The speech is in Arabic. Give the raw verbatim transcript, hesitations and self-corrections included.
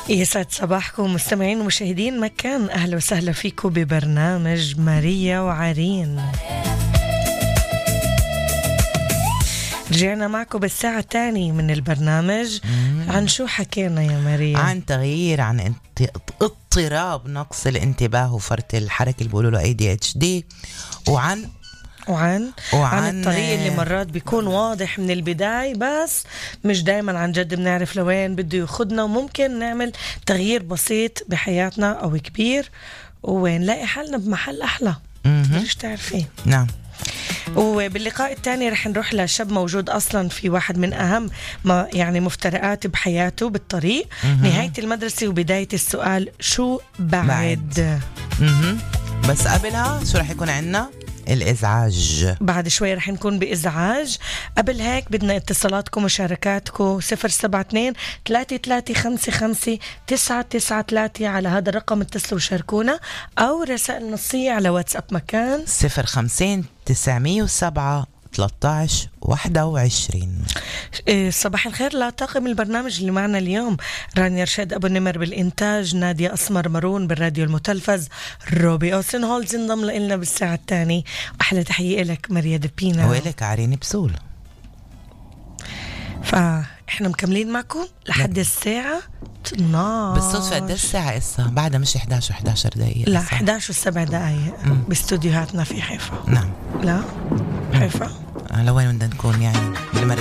يسعد صباحكم مستمعين ومشاهدين مكان، أهلا وسهلا فيكم ببرنامج ماريا وعرين. رجعنا معكم بالساعة الثانية من البرنامج. مم. عن شو حكينا يا ماريا؟ عن تغيير، عن انت... اضطراب نقص الانتباه وفرط الحركة اللي بيقولوا له إيه دي إتش دي، وعن وعن وعن, عن الطريق اللي مرات بيكون واضح من البداية بس مش دايما عن جد بنعرف لوين بده ياخدنا، وممكن نعمل تغيير بسيط بحياتنا أو كبير ونلاقي حالنا بمحل أحلى. ليش تعرفين؟ نعم. وباللقاء الثاني رح نروح لشاب موجود أصلا في واحد من أهم ما يعني مفترقات بحياته بالطريق، مم. نهاية المدرسة وبداية السؤال شو بعد, بعد. بس قبلها شو رح يكون عنا؟ الإزعاج. بعد شوي رح نكون بإزعاج. قبل هيك بدنا اتصالاتكم ومشاركاتكم صفر سبعة اثنين ثلاثة ثلاثة خمسة خمسة تسعة تسعة ثلاثة على هذا الرقم، اتصلوا وشاركونا، أو رسائل نصية على واتساب مكان صفر خمسين تسعمية وسبعة ثلاثة عشر واحد وعشرين. صباح الخير لطاقم البرنامج اللي معنا اليوم: رانيا رشاد أبو النمر بالإنتاج، نادية أسمر مارون بالراديو المتلفز، روبي أوسن هولز انضم لنا بالساعة الثانية. أحلى تحية لك ماريا دبينا، وإلك عرين بسول. فإحنا مكملين معكم لحد الساعة اثناشر. بالصدفة قد الساعة إسا بعدها مش إحداشر وإحداشر دقيقة؟ لا إحداشر وسبع دقايق باستوديوهاتنا في حيفا. نعم. لا حيفا لوين بدنا نكون يعني؟